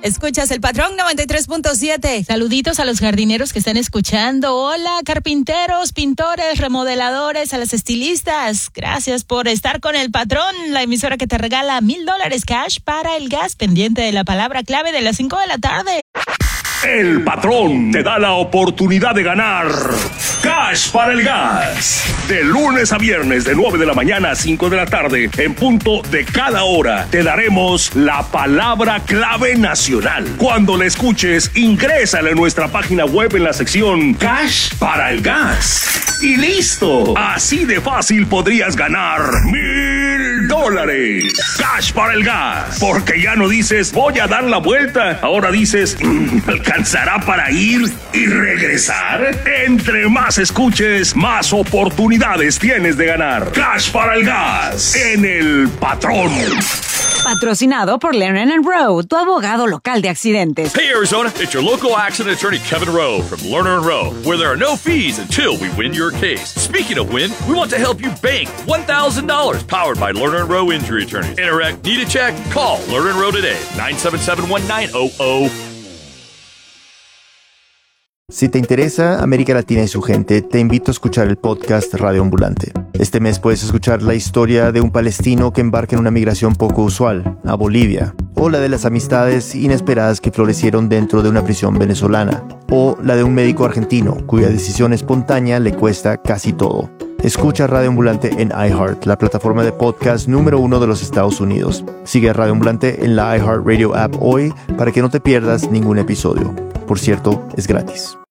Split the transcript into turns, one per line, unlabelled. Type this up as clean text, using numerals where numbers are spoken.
Escuchas El Patrón 93.7.
Saluditos a los jardineros que están escuchando. Hola, carpinteros, pintores, remodeladores, a las estilistas. Gracias por estar con El Patrón, la emisora que te regala $1,000 cash para el gas, pendiente de la palabra clave de las 5 de la tarde.
El Patrón te da la oportunidad de ganar Cash para el Gas. De lunes a viernes, de 9 de la mañana a 5 de la tarde, en punto de cada hora, te daremos la palabra clave nacional. Cuando la escuches, ingrésala en nuestra página web en la sección Cash para el Gas. Y listo. Así de fácil podrías ganar $1,000. Cash para el Gas. Porque ya no dices, voy a dar la vuelta. Ahora dices, ¿alcanzará para ir y regresar? Entre más escuches, más oportunidades tienes de ganar. Cash para el Gas en El Patrón.
Patrocinado por Lerner & Rowe, tu abogado local de accidentes.
Hey Arizona, it's your local accident attorney Kevin Rowe from Lerner & Rowe, where there are no fees until we win your case. Speaking of win, we want to help you bank $1,000, powered by Lerner & Rowe Injury Attorneys. Interact, need a check? Call Lerner & Rowe today, 977-1900.
Si te interesa América Latina y su gente, te invito a escuchar el podcast Radio Ambulante. Este mes puedes escuchar la historia de un palestino que embarca en una migración poco usual, a Bolivia, o la de las amistades inesperadas que florecieron dentro de una prisión venezolana, o la de un médico argentino cuya decisión espontánea le cuesta casi todo. Escucha Radio Ambulante en iHeart, la plataforma de podcast número 1 de los Estados Unidos. Sigue a Radio Ambulante en la iHeartRadio app hoy para que no te pierdas ningún episodio. Por cierto, es gratis.